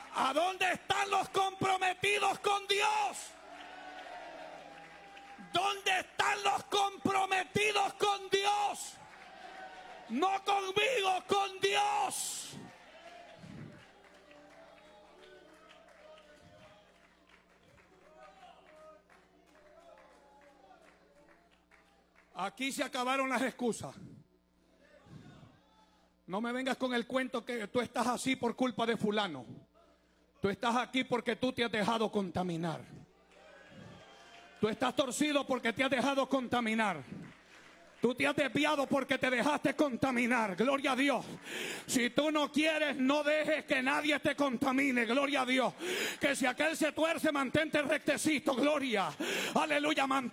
¿A dónde están los comprometidos con Dios? ¿Dónde están los comprometidos con Dios? No conmigo, con Dios. Aquí se acabaron las excusas. No me vengas con el cuento que tú estás así por culpa de fulano. Tú estás aquí porque tú te has dejado contaminar. Tú estás torcido porque te has dejado contaminar. Tú te has desviado porque te dejaste contaminar. Gloria a Dios. Si tú no quieres, no dejes que nadie te contamine. Gloria a Dios. Que si aquel se tuerce, mantente rectecito. Gloria. Aleluya.